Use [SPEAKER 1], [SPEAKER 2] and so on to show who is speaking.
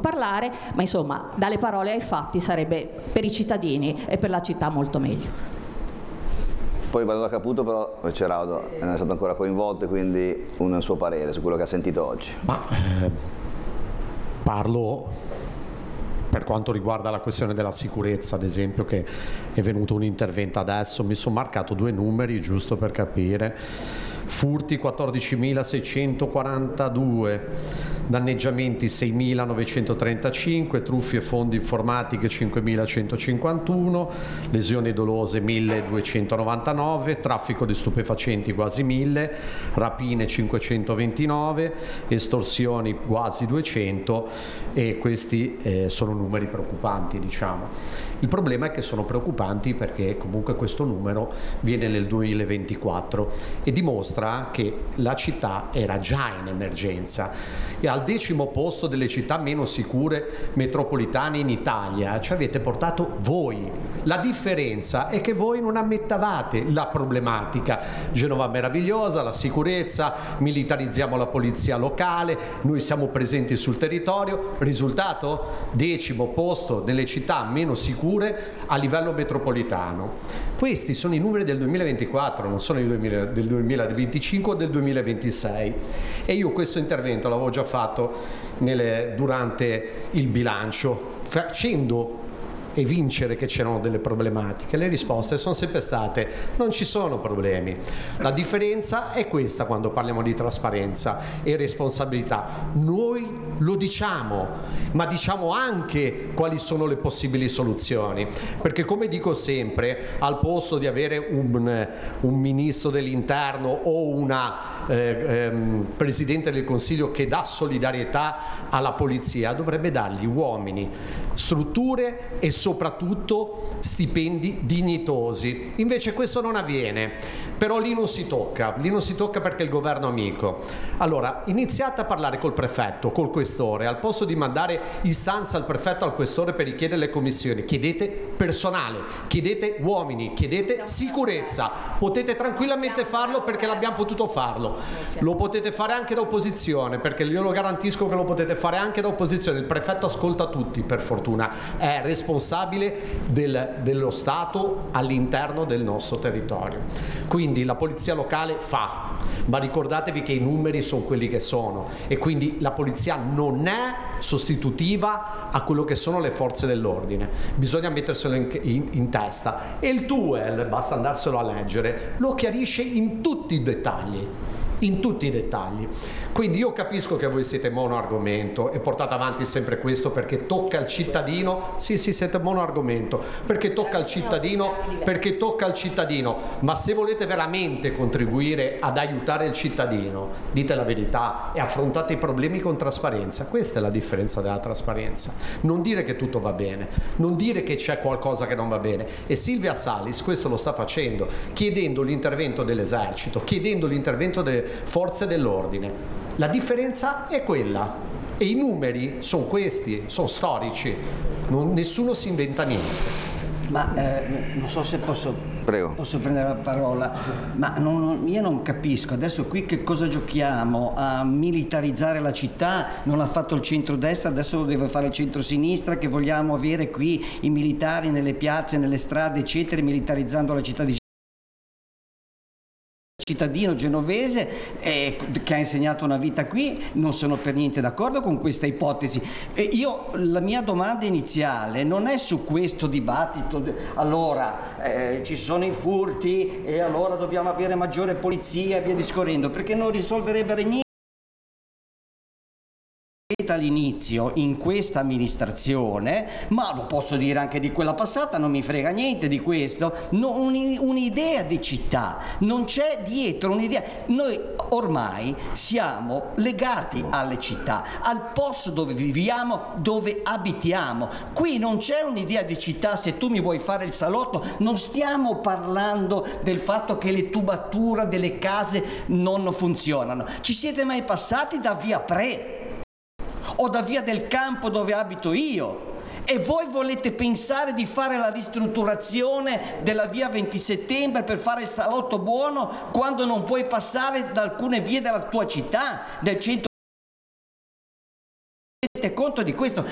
[SPEAKER 1] parlare, ma insomma dalle parole ai fatti sarebbe per i cittadini e per la città molto meglio.
[SPEAKER 2] Poi vado da Caputo, però Ceraudo non è stato ancora coinvolto, quindi un suo parere su quello che ha sentito oggi.
[SPEAKER 3] Parlo per quanto riguarda la questione della sicurezza, ad esempio, che è venuto un intervento adesso. Mi sono marcato 2 numeri giusto per capire. Furti 14.642, danneggiamenti 6.935, truffe e fondi informatiche 5.151, lesioni dolose 1.299, traffico di stupefacenti quasi 1.000, rapine 529, estorsioni quasi 200, e questi sono numeri preoccupanti, diciamo. Il problema è che sono preoccupanti perché comunque questo numero viene nel 2024 e dimostra che la città era già in emergenza, e al 10° posto delle città meno sicure metropolitane in Italia ci avete portato voi. La differenza è che voi non ammettavate la problematica. Genova meravigliosa, la sicurezza, militarizziamo la polizia locale, noi siamo presenti sul territorio. Risultato? 10° posto delle città meno sicure a livello metropolitano. Questi sono i numeri del 2024, non sono i del 2025 o del 2026, e io questo intervento l'avevo già fatto durante il bilancio, facendo evincere che c'erano delle problematiche. Le risposte sono sempre state: non ci sono problemi. La differenza è questa quando parliamo di trasparenza e responsabilità. Noi lo diciamo, ma diciamo anche quali sono le possibili soluzioni, perché come dico sempre, al posto di avere un ministro dell'interno o una presidente del Consiglio che dà solidarietà alla polizia, dovrebbe dargli uomini, strutture e soprattutto stipendi dignitosi. Invece questo non avviene, però lì non si tocca perché il governo è amico. Allora iniziate a parlare col prefetto, col questore, al posto di mandare istanza al prefetto, al questore per richiedere le commissioni, chiedete personale, chiedete uomini, chiedete sicurezza. Potete tranquillamente farlo perché l'abbiamo potuto farlo. Lo potete fare anche da opposizione, perché io lo garantisco che lo potete fare anche da opposizione. Il prefetto ascolta tutti, per fortuna, è responsabile dello Stato all'interno del nostro territorio. Quindi la polizia locale fa, ma ricordatevi che i numeri sono quelli che sono, e quindi la polizia non è sostitutiva a quello che sono le forze dell'ordine. Bisogna metterselo in testa, e il TUEL, basta andarselo a leggere, lo chiarisce in tutti i dettagli. Quindi io capisco che voi siete monoargomento e portate avanti sempre questo perché tocca al cittadino. Sì, siete monoargomento perché tocca al cittadino, ma se volete veramente contribuire ad aiutare il cittadino, dite la verità e affrontate i problemi con trasparenza. Questa è la differenza della trasparenza. Non dire che tutto va bene, non dire che c'è qualcosa che non va bene. E Silvia Salis questo lo sta facendo, chiedendo l'intervento dell'esercito, chiedendo l'intervento delle forze dell'ordine. La differenza è quella, e i numeri sono questi, sono storici, nessuno si inventa niente.
[SPEAKER 4] Ma non so se posso prendere la parola, ma io non capisco adesso qui che cosa giochiamo a militarizzare la città. Non l'ha fatto il centrodestra, adesso lo deve fare il centrosinistra, che vogliamo avere qui i militari nelle piazze, nelle strade eccetera, militarizzando la città di cittadino genovese che ha insegnato una vita qui. Non sono per niente d'accordo con questa ipotesi. La mia domanda iniziale non è su questo dibattito allora ci sono i furti e allora dobbiamo avere maggiore polizia e via discorrendo, perché non risolverebbe niente all'inizio in questa amministrazione, ma lo posso dire anche di quella passata, non mi frega niente di questo. Un'idea di città, non c'è dietro un'idea. Noi ormai siamo legati alle città, al posto dove viviamo, dove abitiamo. Qui non c'è un'idea di città. Se tu mi vuoi fare il salotto, non stiamo parlando del fatto che le tubature delle case non funzionano. Ci siete mai passati da via Pre o da via del Campo dove abito io? E voi volete pensare di fare la ristrutturazione della via 20 settembre per fare il salotto buono quando non puoi passare da alcune vie della tua città, del centro? Tenete conto di questo.